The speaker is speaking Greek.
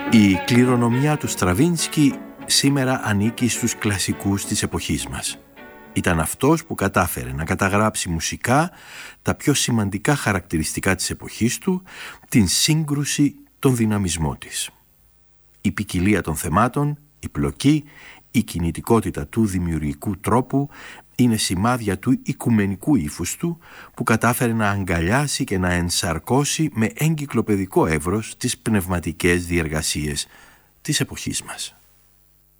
Η κληρονομιά του Στραβίνσκι σήμερα ανήκει στους κλασικούς της εποχής μας. Ήταν αυτός που κατάφερε να καταγράψει μουσικά τα πιο σημαντικά χαρακτηριστικά της εποχής του, την σύγκρουση, τον δυναμισμό της. Η ποικιλία των θεμάτων, η πλοκή, η κινητικότητα του δημιουργικού τρόπου είναι σημάδια του οικουμενικού ύφους του που κατάφερε να αγκαλιάσει και να ενσαρκώσει με εγκυκλοπαιδικό εύρος τις πνευματικές διεργασίες της εποχής μας.